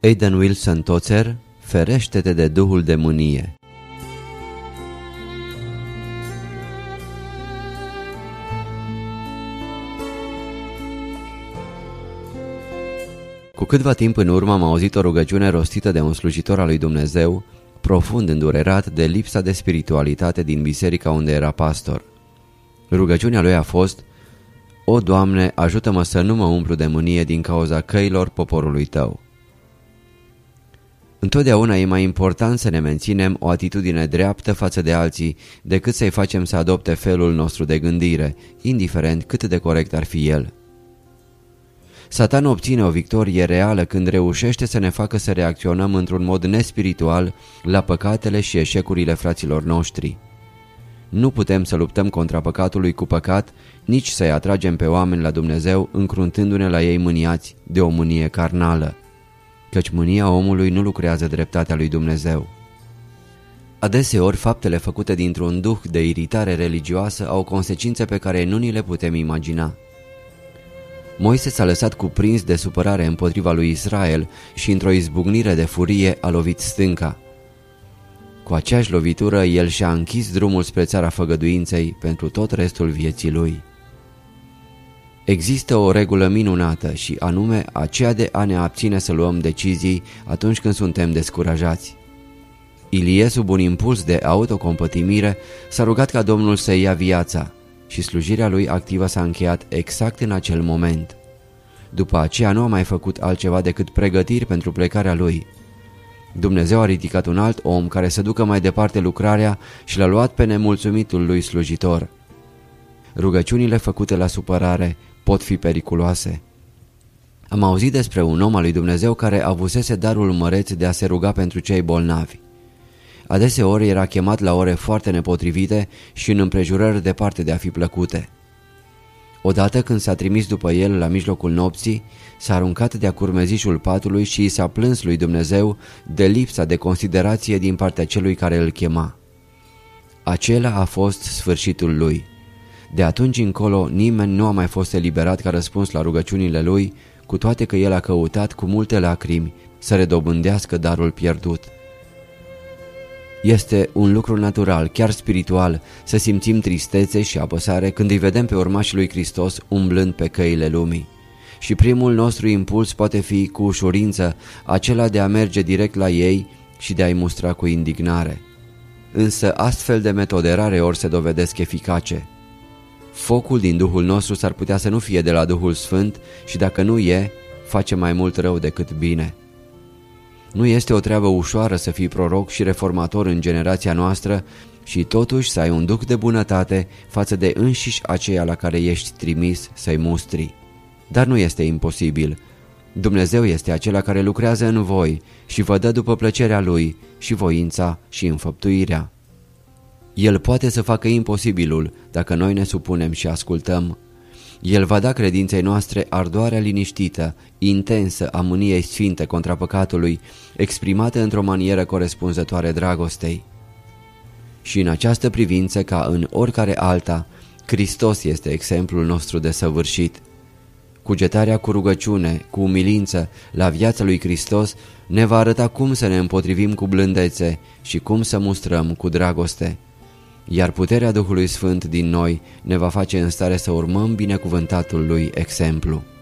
Aidan Wilson Tozer, ferește-te de duhul de mânie. Cu câtva timp în urmă am auzit o rugăciune rostită de un slujitor al lui Dumnezeu, profund îndurerat de lipsa de spiritualitate din biserica unde era pastor. Rugăciunea lui a fost: O, Doamne, ajută-mă să nu mă umplu de mânie din cauza căilor poporului Tău. Întotdeauna e mai important să ne menținem o atitudine dreaptă față de alții decât să-i facem să adopte felul nostru de gândire, indiferent cât de corect ar fi el. Satan obține o victorie reală când reușește să ne facă să reacționăm într-un mod nespiritual la păcatele și eșecurile fraților noștri. Nu putem să luptăm contra păcatului cu păcat, nici să-i atragem pe oameni la Dumnezeu încruntându-ne la ei mâniați de o mânie carnală, căci mânia omului nu lucrează dreptatea lui Dumnezeu. Adeseori, faptele făcute dintr-un duh de iritare religioasă au consecințe pe care nu ni le putem imagina. Moise s-a lăsat cuprins de supărare împotriva lui Israel și într-o izbucnire de furie a lovit stânca. Cu aceeași lovitură el și-a închis drumul spre țara făgăduinței pentru tot restul vieții lui. Există o regulă minunată și anume aceea de a ne abține să luăm decizii atunci când suntem descurajați. Ilie, sub un impuls de autocompătimire, s-a rugat ca Domnul să ia viața și slujirea lui activă s-a încheiat exact în acel moment. După aceea nu a mai făcut altceva decât pregătiri pentru plecarea lui. Dumnezeu a ridicat un alt om care să ducă mai departe lucrarea și l-a luat pe nemulțumitul lui slujitor. Rugăciunile făcute la supărare pot fi periculoase. Am auzit despre un om al lui Dumnezeu care avusese darul măreț de a se ruga pentru cei bolnavi. Adeseori era chemat la ore foarte nepotrivite și în împrejurări departe de a fi plăcute. Odată când s-a trimis după el la mijlocul nopții, s-a aruncat de-a curmezișul patului și i s-a plâns lui Dumnezeu de lipsa de considerație din partea celui care îl chema. Acela a fost sfârșitul lui. De atunci încolo nimeni nu a mai fost eliberat ca răspuns la rugăciunile lui, cu toate că el a căutat cu multe lacrimi să redobândească darul pierdut. Este un lucru natural, chiar spiritual, să simțim tristețe și apăsare când îi vedem pe urmașii lui Hristos umblând pe căile lumii. Și primul nostru impuls poate fi cu ușurință acela de a merge direct la ei și de a-i mustra cu indignare. Însă astfel de metode rareori se dovedesc eficace. Focul din Duhul nostru s-ar putea să nu fie de la Duhul Sfânt și dacă nu e, face mai mult rău decât bine. Nu este o treabă ușoară să fii proroc și reformator în generația noastră și totuși să ai un duh de bunătate față de înșiși aceia la care ești trimis să-i mustri. Dar nu este imposibil. Dumnezeu este acela care lucrează în voi și vă dă după plăcerea Lui și voința și înfăptuirea. El poate să facă imposibilul dacă noi ne supunem și ascultăm. El va da credinței noastre ardoarea liniștită, intensă a mâniei sfinte contra păcatului, exprimată într-o manieră corespunzătoare dragostei. Și în această privință, ca în oricare alta, Hristos este exemplul nostru desăvârșit. Cugetarea cu rugăciune, cu umilință, la viața lui Hristos ne va arăta cum să ne împotrivim cu blândețe și cum să mustrăm cu dragoste. Iar puterea Duhului Sfânt din noi ne va face în stare să urmăm binecuvântatul lui exemplu.